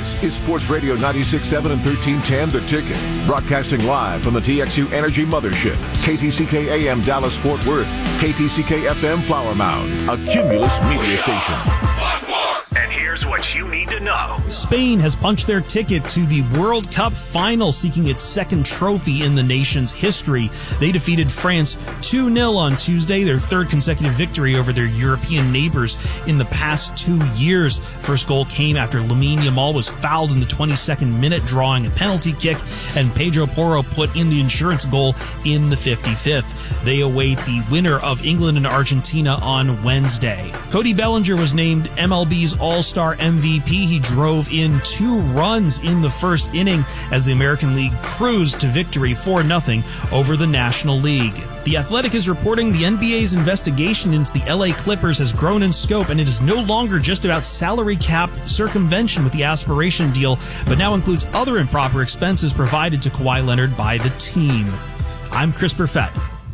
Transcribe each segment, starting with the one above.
This is Sports Radio 96.7 and 1310 The Ticket. Broadcasting live from the TXU Energy Mothership. KTCK AM Dallas Fort Worth. KTCK FM Flower Mound. A Cumulus media station. And here's what you need to know. Spain has punched their ticket to the World Cup final, seeking its second trophy in the nation's history. They defeated France 2-0 on Tuesday, their third consecutive victory over their European neighbors in the past 2 years. First goal came after Lamine Yamal was fouled in the 22nd minute, drawing a penalty kick, and Pedro Porro put in the insurance goal in the 55th. They await the winner of England and Argentina on Wednesday. Cody Bellinger was named MLB's All-Star MVP. He drove in 2 runs in the first inning as the American League cruised to victory 4-0 over the National League. The Athletic is reporting the NBA's investigation into the LA Clippers has grown in scope, and it is no longer just about salary cap circumvention with the aspiration deal, but now includes other improper expenses provided to Kawhi Leonard by the team. I'm Chris Perfett.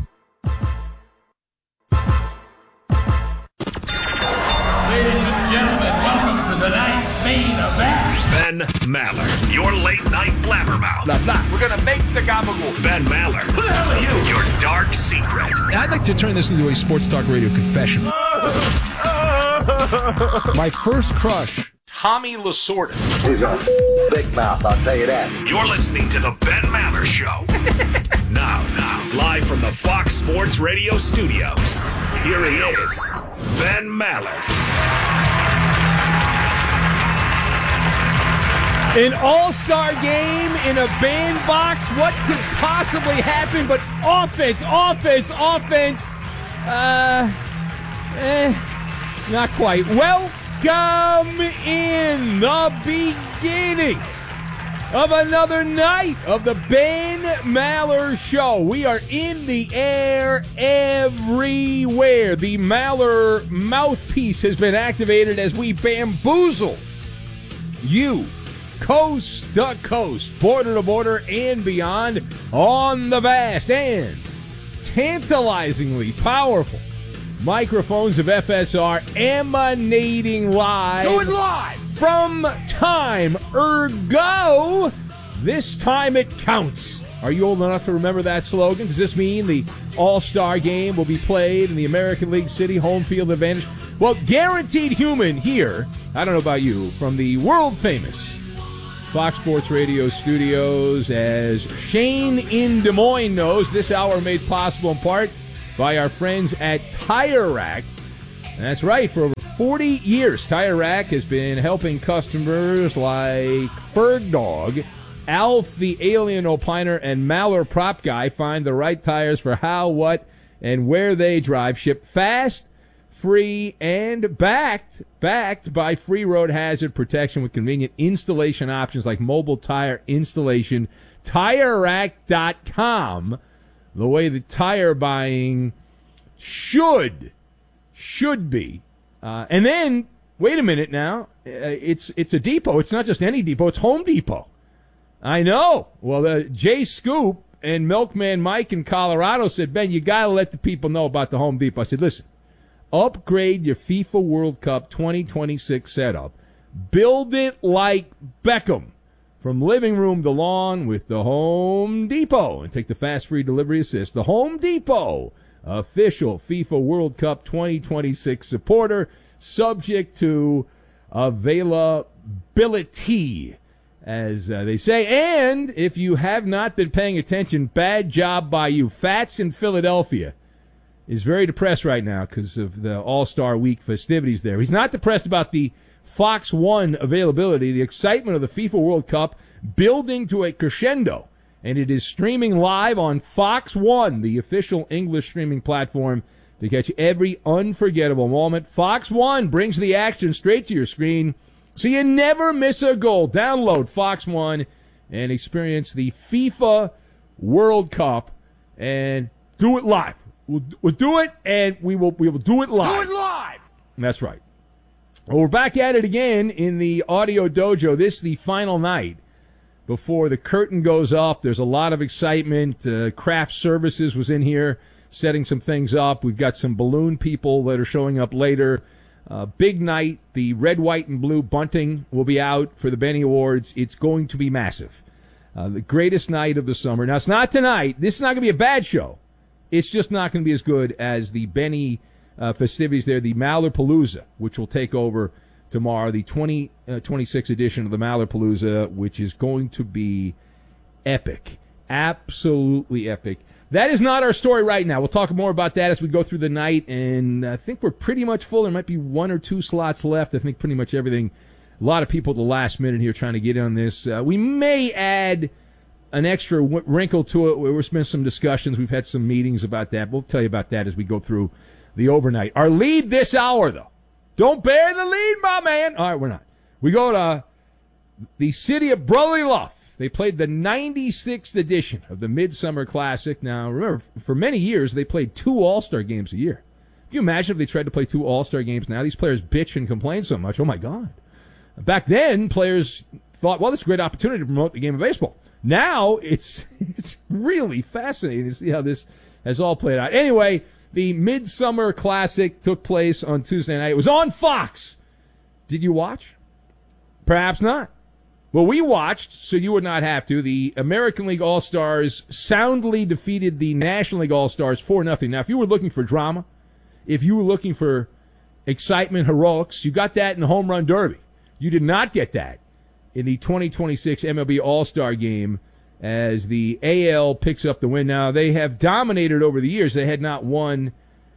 Ladies and gentlemen, welcome to tonight's main event. Ben Maller, your late night blabbermouth. Blah, blah. We're going to make the gabagool. Ben Maller. Who the hell are you? Your dark secret. I'd like to turn this into a sports talk radio confession. My first crush, Tommy Lasorda. He's a big mouth, I'll tell you that. You're listening to the Ben Maller Show. Now, live from the Fox Sports Radio studios, here he is, Ben Maller. An all-star game in a bandbox. What could possibly happen but offense? Not quite. Welcome in the beginning of another night of the Ben Maller Show. We are in the air everywhere. The Maller mouthpiece has been activated as we bamboozle you coast to coast, border to border, and beyond on the vast and tantalizingly powerful microphones of FSR, emanating live. Do it live! From Time Ergo, this time it counts. Are you old enough to remember that slogan? Does this mean the All-Star game will be played in the American League City home field advantage? Well, Guaranteed Human here, I don't know about you, from the world-famous Fox Sports Radio studios, as Shane in Des Moines knows, this hour made possible in part by our friends at Tire Rack. And that's right, for over 40 years, Tire Rack has been helping customers like Ferg Dog, Alf the Alien Opiner, and Maller Prop Guy find the right tires for how, what, and where they drive. Shipped fast, free, and backed by free road hazard protection with convenient installation options like mobile tire installation. TireRack.com, the way the tire buying should be. And then, wait a minute now, it's a depot. It's not just any depot, it's Home Depot. I know. Well, Jay Scoop and Milkman Mike in Colorado said, Ben, you got to let the people know about the Home Depot. I said, listen, upgrade your FIFA World Cup 2026 setup. Build it like Beckham. From living room to lawn with the Home Depot. And take the fast free delivery assist. The Home Depot, official FIFA World Cup 2026 supporter, subject to availability, as they say. And if you have not been paying attention, bad job by you. Fats in Philadelphia is very depressed right now because of the All-Star Week festivities there. He's not depressed about the Fox One availability, the excitement of the FIFA World Cup building to a crescendo, and it is streaming live on Fox One, the official English streaming platform, to catch every unforgettable moment. Fox One brings the action straight to your screen, so you never miss a goal. Download Fox One and experience the FIFA World Cup and do it live. We'll do it, and we will do it live. Do it live! That's right. Well, we're back at it again in the Audio Dojo. This is the final night before the curtain goes up. There's a lot of excitement. Craft Services was in here setting some things up. We've got some balloon people that are showing up later. Big night. The red, white, and blue bunting will be out for the Benny Awards. It's going to be massive. The greatest night of the summer. Now, it's not tonight. This is not going to be a bad show. It's just not going to be as good as the Benny festivities there, the Mallerpalooza, which will take over tomorrow, the 2026 edition of the Mallerpalooza, which is going to be epic. Absolutely epic. That is not our story right now. We'll talk more about that as we go through the night, and I think we're pretty much full. There might be 1 or 2 slots left. I think pretty much everything. A lot of people at the last minute here trying to get in on this. We may add an extra wrinkle to it. There's been some discussions. We've had some meetings about that. We'll tell you about that as we go through the overnight. Our lead this hour, though. Don't bear the lead, my man. All right, we're not. We go to the city of Brotherly Luff. They played the 96th edition of the Midsummer Classic. Now, remember, for many years, they played 2 All-Star games a year. Can you imagine if they tried to play 2 All-Star games now? These players bitch and complain so much. Oh, my God. Back then, players thought, well, this is a great opportunity to promote the game of baseball. Now, it's really fascinating to see how this has all played out. Anyway, the Midsummer Classic took place on Tuesday night. It was on Fox. Did you watch? Perhaps not. Well, we watched, so you would not have to. The American League All-Stars soundly defeated the National League All-Stars 4-0. Now, if you were looking for drama, if you were looking for excitement, heroics, you got that in the Home Run Derby. You did not get that in the 2026 MLB All-Star Game as the AL picks up the win. Now, they have dominated over the years. They had not won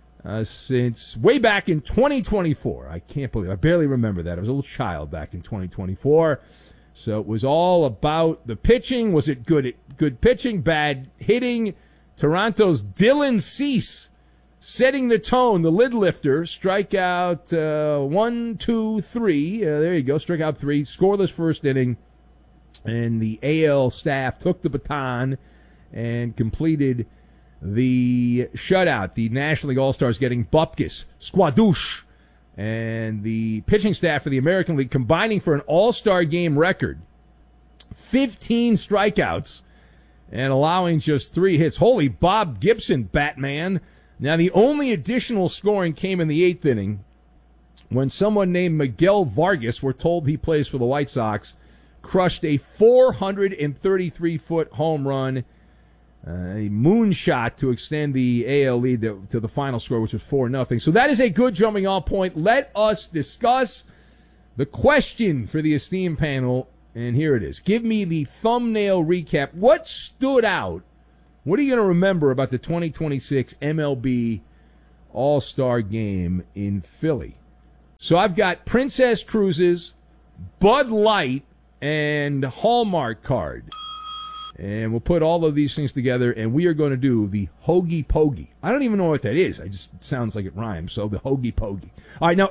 since way back in 2024. I can't believe it. I barely remember that. I was a little child back in 2024. So it was all about the pitching. Was it good pitching, bad hitting? Toronto's Dylan Cease setting the tone, the lid lifter, strikeout 1, 2, 3. There you go, strikeout 3, scoreless first inning. And the AL staff took the baton and completed the shutout. The National League All-Stars getting Bupkis, Squadouche, and the pitching staff for the American League combining for an All-Star game record 15 strikeouts and allowing just 3 hits. Holy Bob Gibson, Batman. Now, the only additional scoring came in the 8th inning when someone named Miguel Vargas, we're told he plays for the White Sox, crushed a 433-foot home run, a moonshot to extend the AL lead to the final score, which was 4-0. So that is a good jumping-off point. Let us discuss the question for the esteemed panel, and here it is. Give me the thumbnail recap. What stood out? What are you going to remember about the 2026 MLB All-Star Game in Philly? So I've got Princess Cruises, Bud Light, and Hallmark card. And we'll put all of these things together, and we are going to do the Hoagie Pogie. I don't even know what that is. It sounds like it rhymes, so the Hoagie Pogie. All right, now,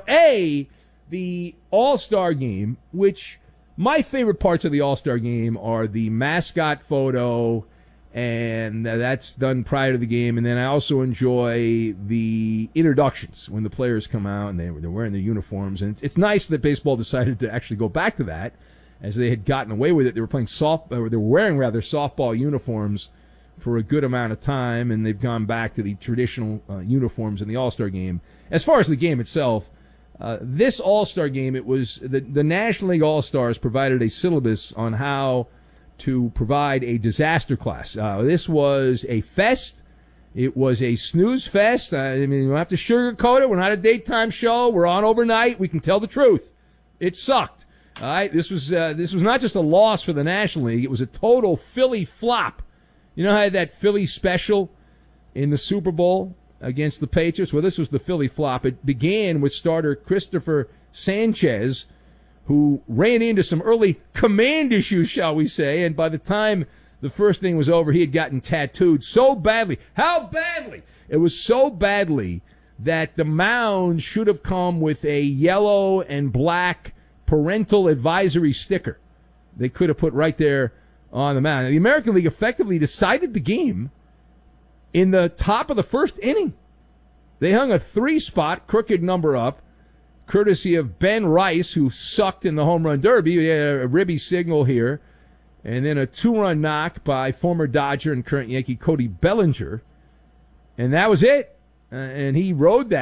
the All-Star Game, which my favorite parts of the All-Star Game are the mascot photo, and that's done prior to the game. And then I also enjoy the introductions when the players come out and they're wearing their uniforms. And it's nice that baseball decided to actually go back to that, as they had gotten away with it. They were playing they were wearing softball uniforms for a good amount of time, and they've gone back to the traditional uniforms in the All-Star Game. As far as the game itself, this All-Star Game, it was the National League All-Stars provided a syllabus on how to provide a disaster class. This was a fest. It was a snooze fest. I mean, we don't have to sugarcoat it. We're not a daytime show. We're on overnight. We can tell the truth. It sucked. All right, this was not just a loss for the National League. It was a total Philly flop. You know how I had that Philly special in the Super Bowl against the Patriots? Well, this was the Philly flop. It began with starter Christopher Sanchez, who ran into some early command issues, shall we say, and by the time the first thing was over, he had gotten tattooed so badly. How badly? It was so badly that the mound should have come with a yellow and black parental advisory sticker they could have put right there on the mound. The American League effectively decided the game in the top of the first inning. They hung a 3-spot crooked number up, courtesy of Ben Rice, who sucked in the Home Run Derby. We had a ribby signal here, and then a 2-run knock by former Dodger and current Yankee Cody Bellinger, and that was it. And he rode that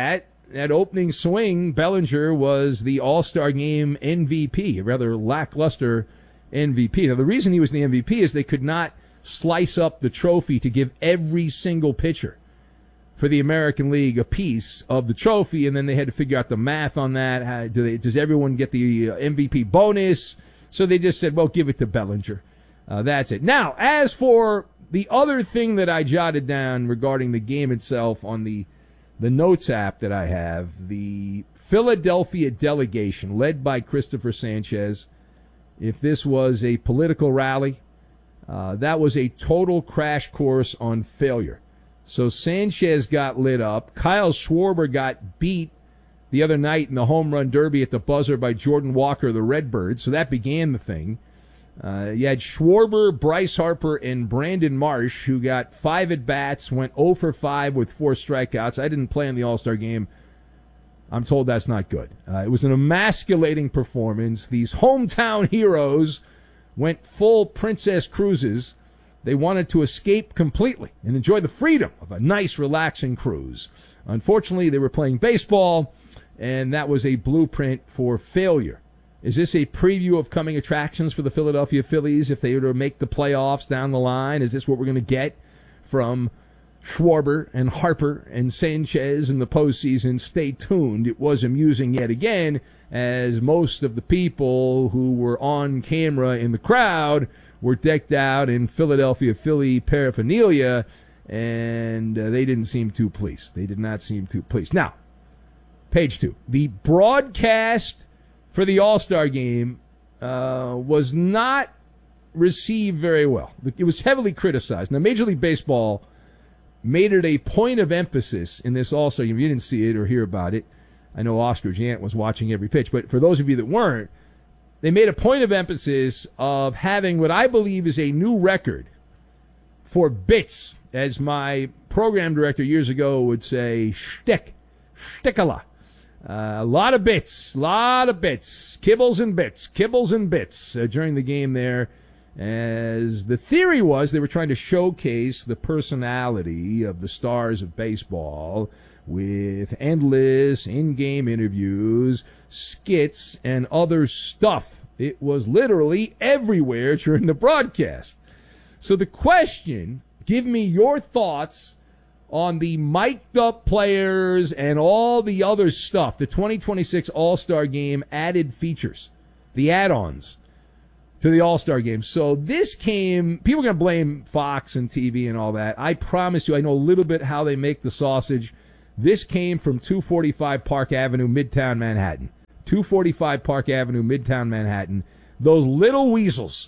that opening swing, Bellinger was the All-Star Game MVP, a rather lackluster MVP. Now, the reason he was the MVP is they could not slice up the trophy to give every single pitcher for the American League a piece of the trophy, and then they had to figure out the math on that. Does everyone get the MVP bonus? So they just said, well, give it to Bellinger. That's it. Now, as for the other thing that I jotted down regarding the game itself on the notes app that I have, the Philadelphia delegation led by Christopher Sanchez, if this was a political rally, that was a total crash course on failure. So Sanchez got lit up. Kyle Schwarber got beat the other night in the home run derby at the buzzer by Jordan Walker of the Redbirds. So that began the thing. You had Schwarber, Bryce Harper, and Brandon Marsh, who got 5 at-bats, went 0 for 5 with 4 strikeouts. I didn't play in the All-Star game. I'm told that's not good. It was an emasculating performance. These hometown heroes went full Princess Cruises. They wanted to escape completely and enjoy the freedom of a nice, relaxing cruise. Unfortunately, they were playing baseball, and that was a blueprint for failure. Is this a preview of coming attractions for the Philadelphia Phillies if they were to make the playoffs down the line? Is this what we're going to get from Schwarber and Harper and Sanchez in the postseason? Stay tuned. It was amusing yet again, as most of the people who were on camera in the crowd were decked out in Philadelphia Philly paraphernalia, and they didn't seem too pleased. They did not seem too pleased. Now, page 2. The broadcast for the All-Star game was not received very well. It was heavily criticized. Now, Major League Baseball made it a point of emphasis in this All-Star game. If you didn't see it or hear about it, I know Ostrich Ant was watching every pitch, but for those of you that weren't, they made a point of emphasis of having what I believe is a new record for bits, as my program director years ago would say, shtickala. A lot of bits, kibbles and bits during the game there, as the theory was they were trying to showcase the personality of the stars of baseball with endless in-game interviews, skits, and other stuff. It was literally everywhere during the broadcast. So the question, give me your thoughts on the mic'd up players and all the other stuff, the 2026 All-Star Game added features, the add-ons to the All-Star Game. So this came, people are going to blame Fox and TV and all that. I promise you, I know a little bit how they make the sausage. This came from 245 Park Avenue, Midtown Manhattan. 245 Park Avenue, Midtown Manhattan. Those little weasels,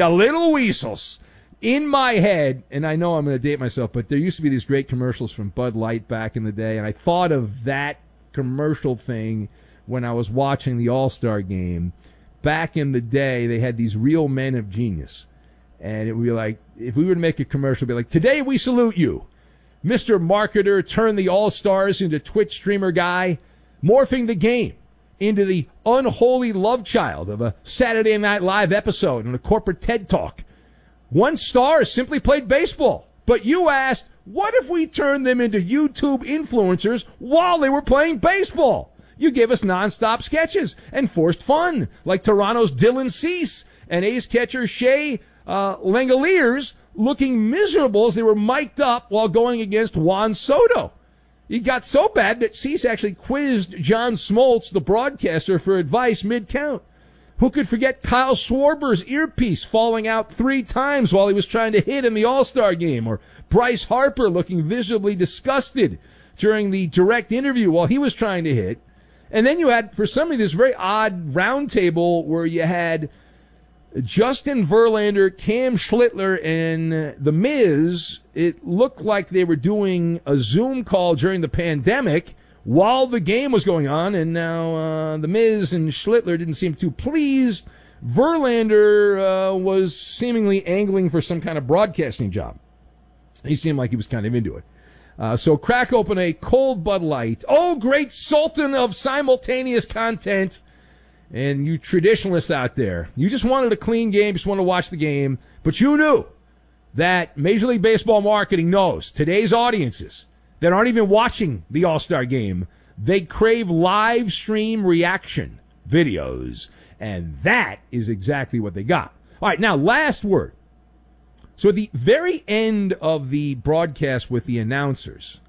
in my head, and I know I'm going to date myself, but there used to be these great commercials from Bud Light back in the day, and I thought of that commercial thing when I was watching the All-Star Game. Back in the day, they had these real men of genius, and it would be like, if we were to make a commercial, it'd be like, today we salute you, Mr. Marketer, turn the All-Stars into Twitch streamer guy, morphing the game into the unholy love child of a Saturday Night Live episode and a corporate TED Talk. One star simply played baseball, but you asked, what if we turned them into YouTube influencers while they were playing baseball? You gave us nonstop sketches and forced fun, like Toronto's Dylan Cease and A's catcher Shea Langoliers looking miserable as they were mic'd up while going against Juan Soto. It got so bad that Cease actually quizzed John Smoltz, the broadcaster, for advice mid-count. Who could forget Kyle Schwarber's earpiece falling out 3 times while he was trying to hit in the All-Star Game? Or Bryce Harper looking visibly disgusted during the direct interview while he was trying to hit. And then you had, for some reason, this very odd round table where you had Justin Verlander, Cam Schlittler, and The Miz. It looked like they were doing a Zoom call during the pandemic while the game was going on, and now The Miz and Schlittler didn't seem too pleased. Verlander was seemingly angling for some kind of broadcasting job. He seemed like he was kind of into it. So crack open a cold Bud Light. Oh, great sultan of simultaneous content. And you traditionalists out there, you just wanted a clean game, just wanted to watch the game, but you knew that Major League Baseball marketing knows today's audiences that aren't even watching the All-Star Game, They crave live stream reaction videos, and that is exactly what they got. All right, now, last word. So at the very end of the broadcast with the announcers,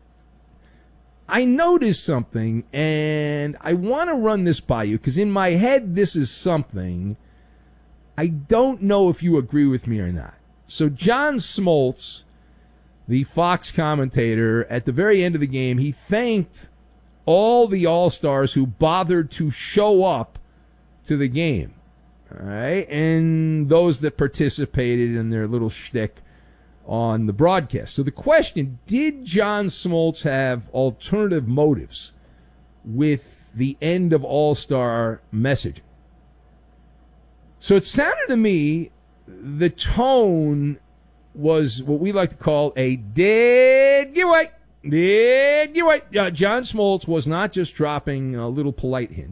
I noticed something, and I want to run this by you, because in my head, this is something. I don't know if you agree with me or not. So John Smoltz, the Fox commentator, at the very end of the game, he thanked all the All-Stars who bothered to show up to the game. All right, and those that participated in their little shtick on the broadcast. So the question, did John Smoltz have alternative motives with the end of All-Star messaging? So it sounded to me the tone was what we like to call a dead giveaway. Dead giveaway. John Smoltz was not just dropping a little polite hint.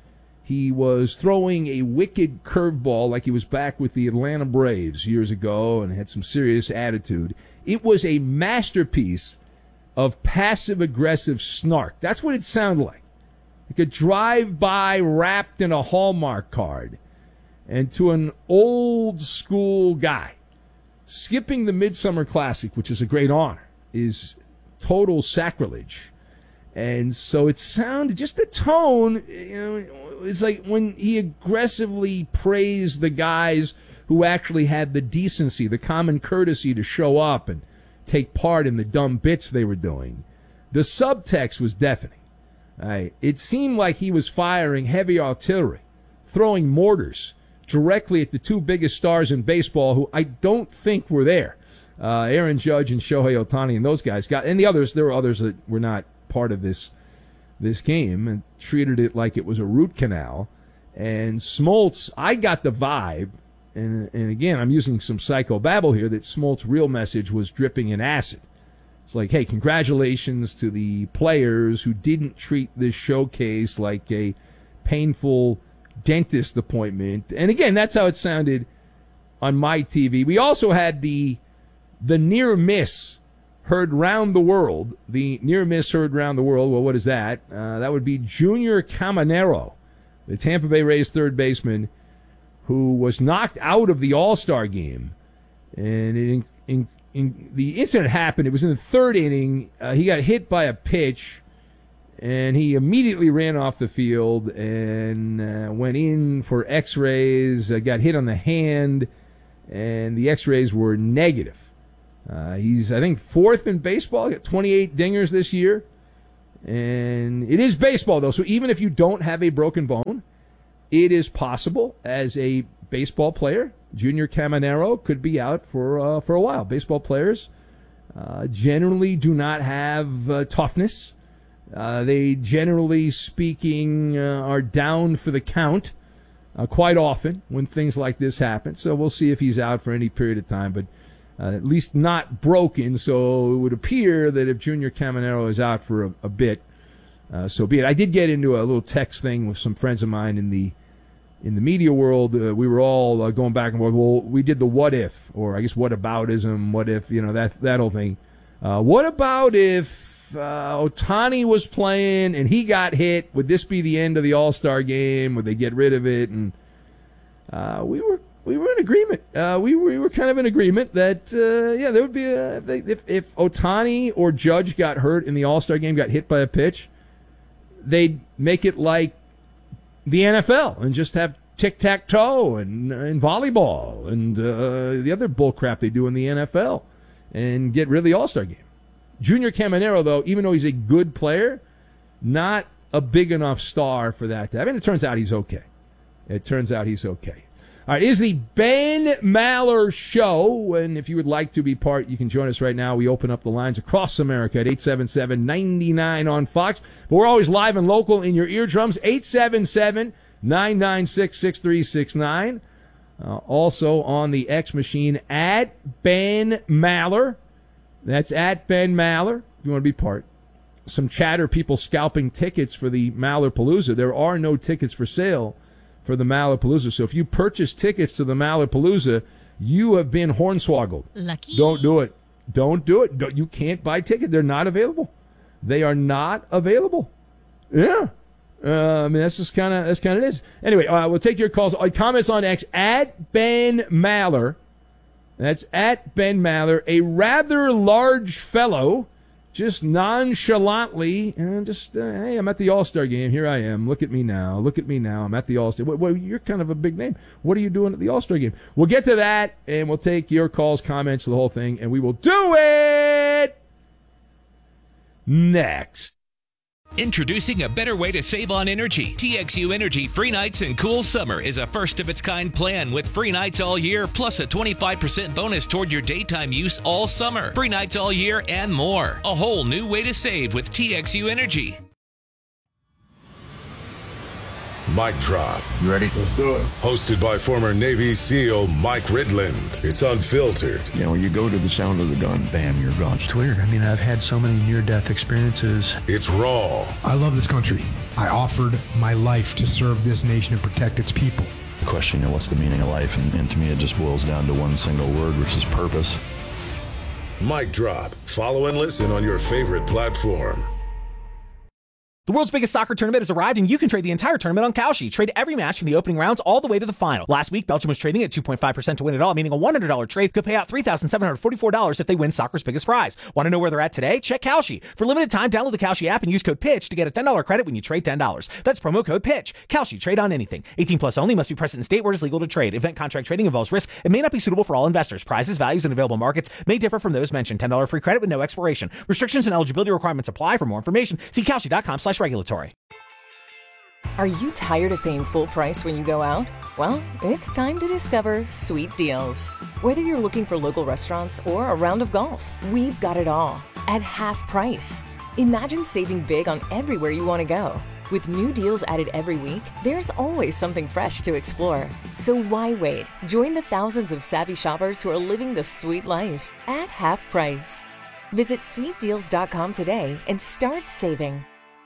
He was throwing a wicked curveball like he was back with the Atlanta Braves years ago and had some serious attitude. It was a masterpiece of passive-aggressive snark. That's what it sounded like. Like a drive-by wrapped in a Hallmark card. And to an old-school guy, skipping the Midsummer Classic, which is a great honor, is total sacrilege. And so it sounded, just the tone, it's like when he aggressively praised the guys who actually had the decency, the common courtesy to show up and take part in the dumb bits they were doing. The subtext was deafening. It seemed like he was firing heavy artillery, throwing mortars directly at the two biggest stars in baseball who I don't think were there. Aaron Judge and Shohei Ohtani and those guys got, and the others, there were others that were not part of this game and treated it like it was a root canal. And Smoltz, I got the vibe, and again, I'm using some psychobabble here, that Smoltz's real message was dripping in acid. It's like, hey, congratulations to the players who didn't treat this showcase like a painful dentist appointment. And again, that's how it sounded on my TV. We also had the near miss heard round the world. The near miss heard round the world. Well, what is that? That would be Junior Caminero, the Tampa Bay Rays third baseman, who was knocked out of the All-Star game. And the incident happened. It was in the third inning. He got hit by a pitch, and he immediately ran off the field and went in for x-rays, got hit on the hand, and the x-rays were negative. He's, I think, fourth in baseball. Got 28 dingers this year. And it is baseball, though. So even if you don't have a broken bone, it is possible as a baseball player. Junior Caminero could be out for a while. Baseball players generally do not have toughness. They, generally speaking, are down for the count quite often when things like this happen. So we'll see if he's out for any period of time. But at least not broken, so it would appear that if Junior Caminero is out for a bit, so be it. I did get into a little text thing with some friends of mine in the media world. We were all going back and forth. Well, we did the what if, or I guess whataboutism, what if, that whole thing. What about if Ohtani was playing and he got hit? Would this be the end of the All-Star game? Would they get rid of it? And we were in agreement. We were kind of in agreement that, there would be if Ohtani or Judge got hurt in the All-Star game, got hit by a pitch, they'd make it like the NFL and just have tic-tac-toe and volleyball and the other bull crap they do in the NFL and get rid of the All-Star game. Junior Caminero, though, even though he's a good player, not a big enough star for that to happen. It turns out he's okay. All right, it is the Ben Maller Show, and if you would like to be part, you can join us right now. We open up the lines across America at 877-99 on Fox. But we're always live and local in your eardrums, 877-996-6369. Also on the X machine, at Ben Maller. That's at Ben Maller, if you want to be part. Some chatter, people scalping tickets for the Mallerpalooza. There are no tickets for sale for the Mallerpalooza. So if you purchase tickets to the Mallerpalooza, you have been hornswoggled. Lucky. Don't do it. You can't buy tickets. They're not available. They are not available. Yeah. That's just kind of it is. Anyway, we'll take your calls. Comments on X at Ben Maller. That's at Ben Maller, a rather large fellow, just nonchalantly, hey, I'm at the All-Star game. Here I am. Look at me now. I'm at the All-Star. Well, you're kind of a big name. What are you doing at the All-Star game? We'll get to that, and we'll take your calls, comments, the whole thing, and we will do it next. Introducing a better way to save on energy. TXU Energy Free Nights and Cool Summer is a first-of-its-kind plan with free nights all year, plus a 25% bonus toward your daytime use all summer. Free nights all year and more. A whole new way to save with TXU Energy. Mic Drop. You ready? Let's do it. Hosted by former Navy SEAL Mike Ridland. It's unfiltered. You know, when you go to the sound of the gun, bam, you're gone. It's weird. I mean, I've had so many near-death experiences. It's raw. I love this country. I offered my life to serve this nation and protect its people. The question, what's the meaning of life? And to me, it just boils down to one single word, which is purpose. Mic Drop. Follow and listen on your favorite platform. The world's biggest soccer tournament has arrived, and you can trade the entire tournament on Kalshi. Trade every match from the opening rounds all the way to the final. Last week, Belgium was trading at 2.5% to win it all, meaning a $100 trade could pay out $3,744 if they win soccer's biggest prize. Want to know where they're at today? Check Kalshi. For limited time, download the Kalshi app and use code PITCH to get a $10 credit when you trade $10. That's promo code PITCH. Kalshi. Trade on anything. 18 plus only. Must be present in state where it is legal to trade. Event contract trading involves risk and may not be suitable for all investors. Prizes, values, and available markets may differ from those mentioned. $10 free credit with no expiration. Restrictions and eligibility requirements apply. For more information, see Kalshi.com/regulatory. Are you tired of paying full price when you go out? Well, it's time to discover Sweet Deals. Whether you're looking for local restaurants or a round of golf, we've got it all at half price. Imagine saving big on everywhere you want to go. With new deals added every week, there's always something fresh to explore. So why wait? Join the thousands of savvy shoppers who are living the sweet life at half price. Visit sweetdeals.com today and start saving.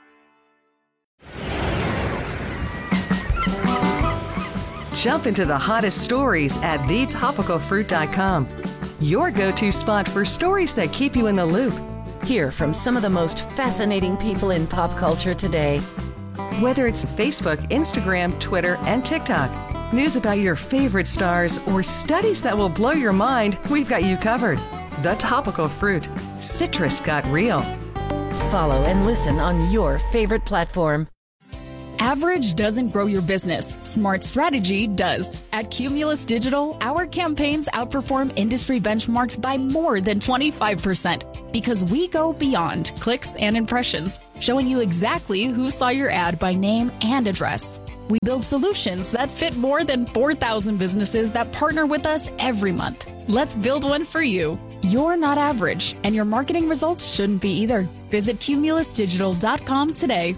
Jump into the hottest stories at thetopicalfruit.com. Your go-to spot for stories that keep you in the loop. Hear from some of the most fascinating people in pop culture today. Whether it's Facebook, Instagram, Twitter, and TikTok, news about your favorite stars, or studies that will blow your mind, we've got you covered. The Topical Fruit. Citrus got real. Follow and listen on your favorite platform. Average doesn't grow your business. Smart strategy does. At Cumulus Digital, our campaigns outperform industry benchmarks by more than 25% because we go beyond clicks and impressions, showing you exactly who saw your ad by name and address. We build solutions that fit more than 4,000 businesses that partner with us every month. Let's build one for you. You're not average, and your marketing results shouldn't be either. Visit cumulusdigital.com today.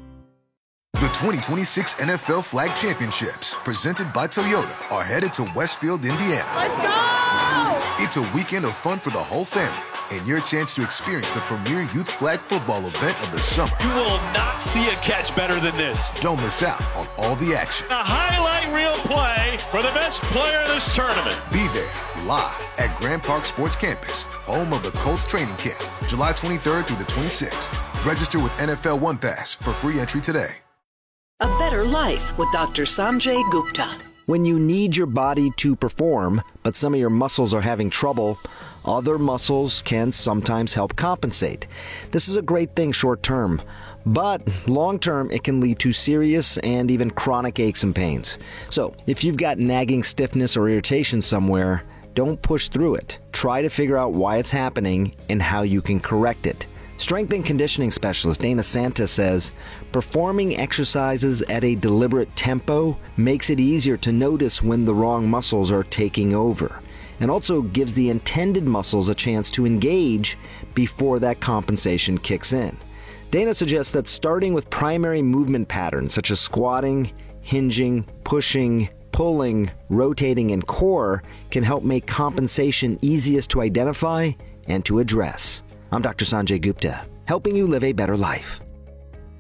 The 2026 NFL Flag Championships, presented by Toyota, are headed to Westfield, Indiana. Let's go! It's a weekend of fun for the whole family and your chance to experience the premier youth flag football event of the summer. You will not see a catch better than this. Don't miss out on all the action. A highlight reel play for the best player of this tournament. Be there live at Grand Park Sports Campus, home of the Colts training camp, July 23rd through the 26th. Register with NFL One Pass for free entry today. A better life with Dr. Sanjay Gupta. When you need your body to perform, but some of your muscles are having trouble, other muscles can sometimes help compensate. This is a great thing short term, but long term it can lead to serious and even chronic aches and pains. So if you've got nagging stiffness or irritation somewhere, don't push through it. Try to figure out why it's happening and how you can correct it. Strength and conditioning specialist Dana Santa says, performing exercises at a deliberate tempo makes it easier to notice when the wrong muscles are taking over, and also gives the intended muscles a chance to engage before that compensation kicks in. Dana suggests that starting with primary movement patterns such as squatting, hinging, pushing, pulling, rotating, and core can help make compensation easiest to identify and to address. I'm Dr. Sanjay Gupta, helping you live a better life.